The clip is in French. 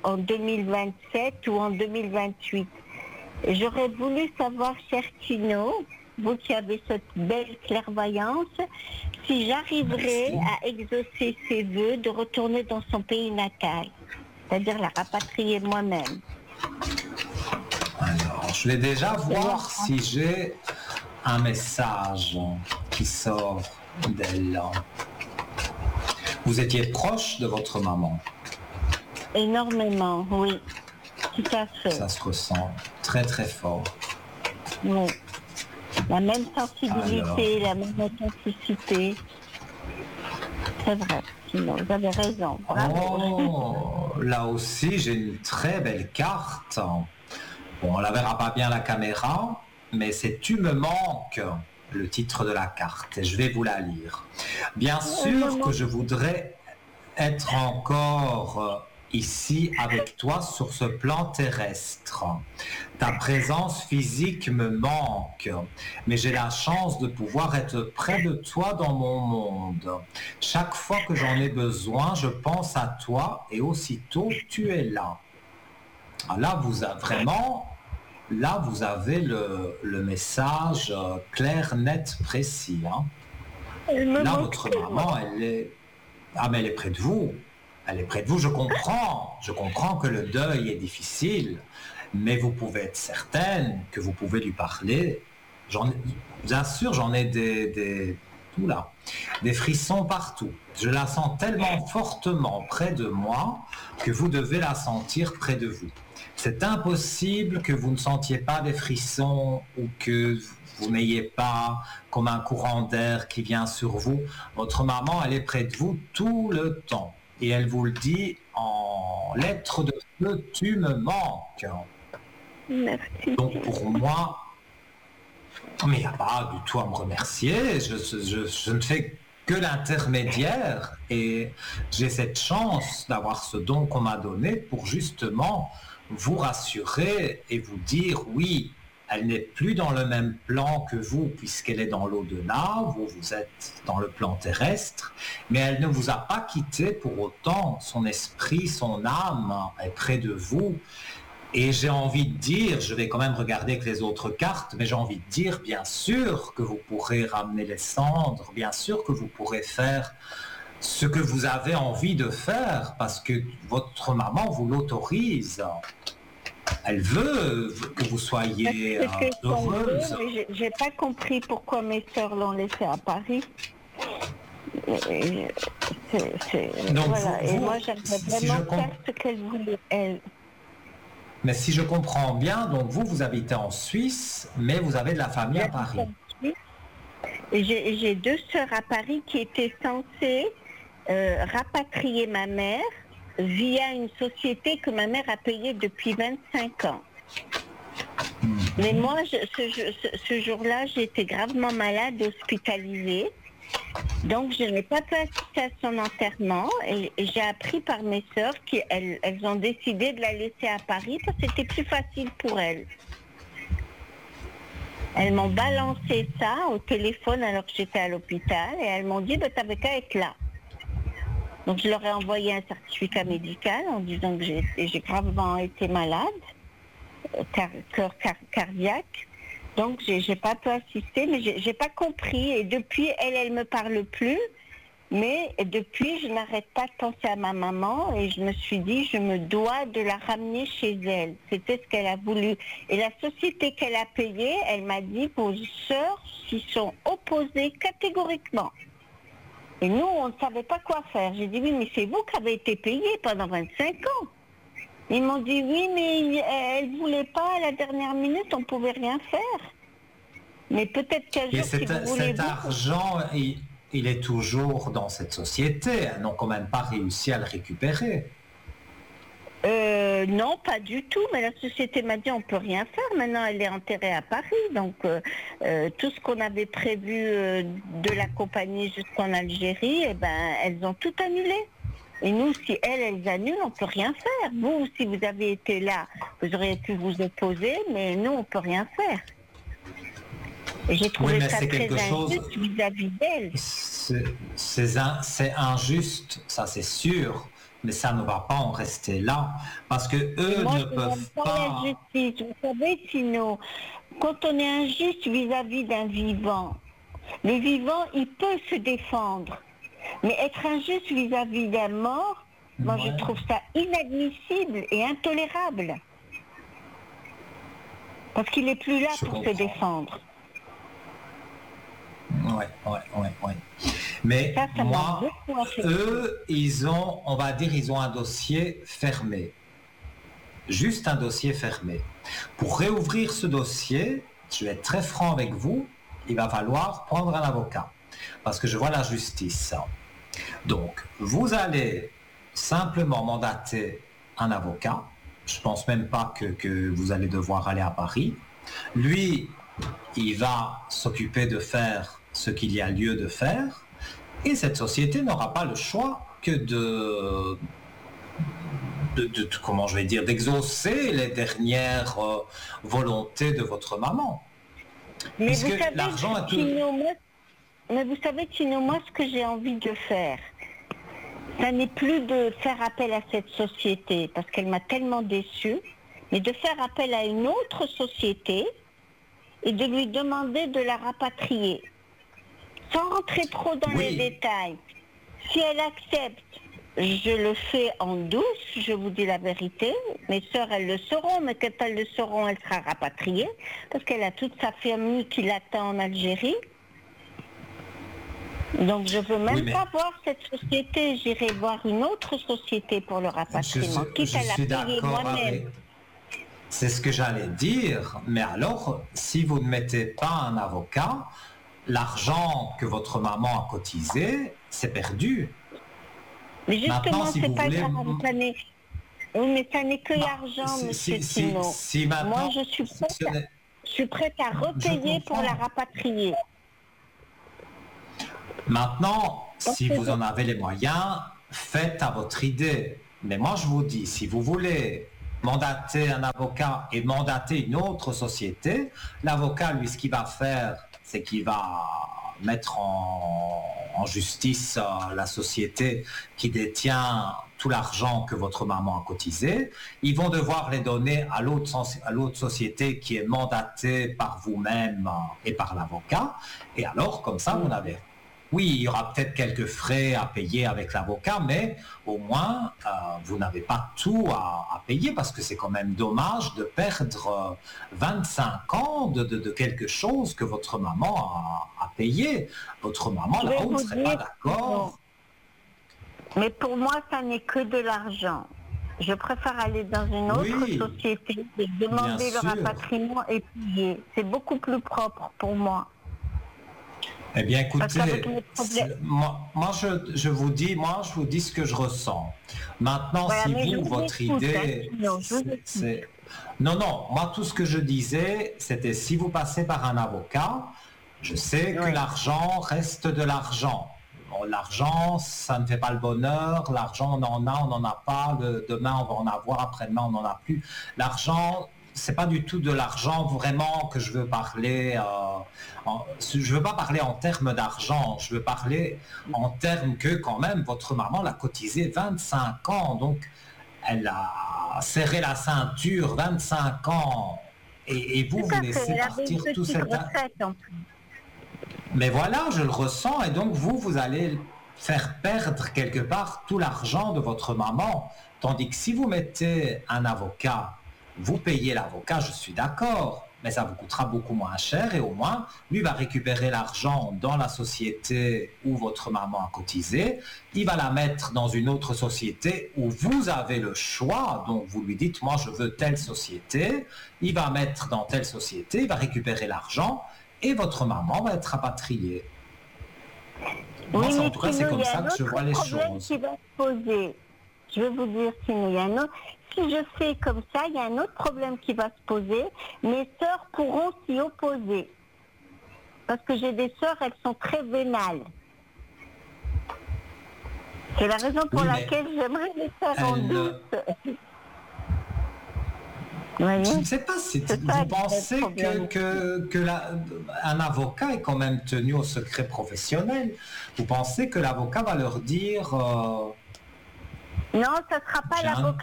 en 2027 ou en 2028. Et j'aurais voulu savoir, cher Tino, vous qui avez cette belle clairvoyance, si j'arriverais à exaucer ses vœux de retourner dans son pays natal, c'est-à-dire la rapatrier moi-même. Alors, je vais déjà voir si j'ai un message qui sort d'elle. Vous étiez proche de votre maman? Énormément, oui, tout à fait. Ça se ressent très très fort. Oui. La même sensibilité, la même authenticité. C'est vrai, sinon vous avez raison. Bravo. Oh, là aussi j'ai une très belle carte. Bon, on la verra pas bien à la caméra, mais c'est Tu me manques, le titre de la carte, et je vais vous la lire. Bien sûr que je voudrais être encore ici avec toi sur ce plan terrestre. Ta présence physique me manque, mais j'ai la chance de pouvoir être près de toi dans mon monde. Chaque fois que j'en ai besoin, je pense à toi et aussitôt tu es là. Là, vous avez vraiment, là, vous avez le message clair, net, précis. Hein. Là, votre maman, elle est... Ah, mais elle est près de vous. Elle est près de vous. Je comprends que le deuil est difficile, mais vous pouvez être certaine que vous pouvez lui parler. Bien sûr, j'en ai des frissons partout. Je la sens tellement fortement près de moi que vous devez la sentir près de vous. C'est impossible que vous ne sentiez pas des frissons ou que vous n'ayez pas comme un courant d'air qui vient sur vous. Votre maman, elle est près de vous tout le temps. Et elle vous le dit en lettres de feu, tu me manques. Merci. Donc pour moi, mais il n'y a pas du tout à me remercier. Je ne fais que l'intermédiaire et j'ai cette chance d'avoir ce don qu'on m'a donné pour justement vous rassurer et vous dire oui, elle n'est plus dans le même plan que vous puisqu'elle est dans l'au-delà, vous êtes dans le plan terrestre, mais elle ne vous a pas quitté pour autant. Son esprit, son âme est près de vous. Et j'ai envie de dire, je vais quand même regarder avec les autres cartes, mais j'ai envie de dire bien sûr que vous pourrez ramener les cendres, bien sûr que vous pourrez faire ce que vous avez envie de faire, parce que votre maman vous l'autorise. Elle veut que vous soyez heureuse. J'ai pas compris pourquoi mes sœurs l'ont laissé à Paris. Donc voilà. Et moi, j'aimerais vraiment faire ce qu'elle voulait, elle. Mais si je comprends bien, donc vous habitez en Suisse, mais vous avez de la famille à Paris. Et j'ai deux sœurs à Paris qui étaient censées rapatrier ma mère via une société que ma mère a payée depuis 25 ans. Mais moi, ce jour-là, j'étais gravement malade, hospitalisée. Donc, je n'ai pas pu assister à son enterrement et j'ai appris par mes sœurs qu'elles ont décidé de la laisser à Paris parce que c'était plus facile pour elles. Elles m'ont balancé ça au téléphone alors que j'étais à l'hôpital et elles m'ont dit t'avais qu'à être là. Donc, je leur ai envoyé un certificat médical en disant que j'ai gravement été malade, cœur cardiaque. Donc, j'ai pas pu assister, mais j'ai pas compris. Et depuis, elle me parle plus. Mais depuis, je n'arrête pas de penser à ma maman et je me suis dit, je me dois de la ramener chez elle. C'était ce qu'elle a voulu. Et la société qu'elle a payée, elle m'a dit, vos sœurs s'y sont opposées catégoriquement. Et nous, on ne savait pas quoi faire. J'ai dit, oui, mais c'est vous qui avez été payés pendant 25 ans. Ils m'ont dit, oui, mais elle ne voulait pas, à la dernière minute, on ne pouvait rien faire. Mais peut-être qu'un jour, si vous voulez... Cet argent, il est toujours dans cette société. Elles n'ont quand même pas réussi à le récupérer. Non, pas du tout. Mais la société m'a dit, on ne peut rien faire. Maintenant, elle est enterrée à Paris. Donc, tout ce qu'on avait prévu de l'accompagner jusqu'en Algérie, eh ben, elles ont tout annulé. Et nous, si elles annulent, on ne peut rien faire. Vous, si vous avez été là, vous auriez pu vous opposer, mais nous, on ne peut rien faire. Et j'ai trouvé ça très injuste vis-à-vis d'elles. C'est injuste, ça c'est sûr, mais ça ne va pas en rester là, parce que eux Moi, ne je peuvent n'aime pas pas. la justice. Vous savez, sinon, quand on est injuste vis-à-vis d'un vivant, le vivant, il peut se défendre. Mais être injuste vis-à-vis d'un mort, moi, je Ouais. trouve ça inadmissible et intolérable. Parce qu'il n'est plus là Je pour se comprends. défendre. Ouais. Mais Ça m'a moi, beaucoup affecté. eux, on va dire, ils ont un dossier fermé. Juste un dossier fermé. Pour réouvrir ce dossier, je vais être très franc avec vous, il va falloir prendre un avocat. Parce que je vois la justice. Donc, vous allez simplement mandater un avocat. Je ne pense même pas que vous allez devoir aller à Paris. Lui, il va s'occuper de faire ce qu'il y a lieu de faire. Et cette société n'aura pas le choix que comment je vais dire, d'exaucer les dernières volontés de votre maman. Mais Puisque vous savez, l'argent a tout... Tino, moi, ce que j'ai envie de faire, ça n'est plus de faire appel à cette société, parce qu'elle m'a tellement déçue, mais de faire appel à une autre société et de lui demander de la rapatrier. Sans rentrer trop dans les détails. Si elle accepte, je le fais en douce, je vous dis la vérité. Mes sœurs, elles le sauront, mais quand elles le sauront, elle sera rapatriée, parce qu'elle a toute sa famille qui l'attend en Algérie. Donc je ne veux même pas voir cette société, j'irai voir une autre société pour le rapatriement, quitte à la payer moi-même. C'est ce que j'allais dire, mais alors, si vous ne mettez pas un avocat, l'argent que votre maman a cotisé, c'est perdu. Mais justement, c'est pas grave, oui, mais ça n'est que l'argent, monsieur Tino. Moi, je suis prête à repayer pour la rapatrier. Maintenant, si vous en avez les moyens, faites à votre idée. Mais moi, je vous dis, si vous voulez mandater un avocat et mandater une autre société, l'avocat, lui, ce qu'il va faire, c'est qu'il va mettre en justice la société qui détient tout l'argent que votre maman a cotisé. Ils vont devoir les donner à l'autre société qui est mandatée par vous-même et par l'avocat. Et alors, comme ça, vous n'avez... Oui, il y aura peut-être quelques frais à payer avec l'avocat, mais au moins, vous n'avez pas tout à payer parce que c'est quand même dommage de perdre 25 ans de quelque chose que votre maman a payé. Votre maman, là-haut, ne serait pas d'accord. Mais pour moi, ça n'est que de l'argent. Je préfère aller dans une autre société et demander le rapatriement et payer. C'est beaucoup plus propre pour moi. Eh bien, écoutez, moi je vous dis ce que je ressens. Maintenant, si votre idée... Non, moi, tout ce que je disais, c'était si vous passez par un avocat, je sais que l'argent reste de l'argent. Bon, l'argent, ça ne fait pas le bonheur. L'argent, on n'en a pas. Demain, on va en avoir. Après-demain, on n'en a plus. L'argent... c'est pas du tout de l'argent vraiment que je veux parler. Je veux pas parler en termes d'argent. Je veux parler en termes que quand même votre maman l'a cotisé 25 ans. Donc elle a serré la ceinture 25 ans. Et vous laissez partir tout cet... Mais voilà, je le ressens. Et donc vous allez faire perdre quelque part tout l'argent de votre maman. Tandis que si vous mettez un avocat, vous payez l'avocat, je suis d'accord, mais ça vous coûtera beaucoup moins cher et au moins, lui va récupérer l'argent dans la société où votre maman a cotisé, il va la mettre dans une autre société où vous avez le choix, donc vous lui dites, moi je veux telle société, il va mettre dans telle société, il va récupérer l'argent et votre maman va être rapatriée. Oui, moi, en tout cas, c'est comme ça que je vois les choses. Qui va se poser. Je vais vous dire, sinon, il y a un autre... Si je fais comme ça, il y a un autre problème qui va se poser. Mes sœurs pourront s'y opposer. Parce que j'ai des sœurs, elles sont très vénales. C'est la raison pour laquelle j'aimerais les faire en douce. Je ne sais pas si vous pensez un avocat est quand même tenu au secret professionnel. Vous pensez que l'avocat va leur dire... Non, ça ne sera pas J'ai un l'avocat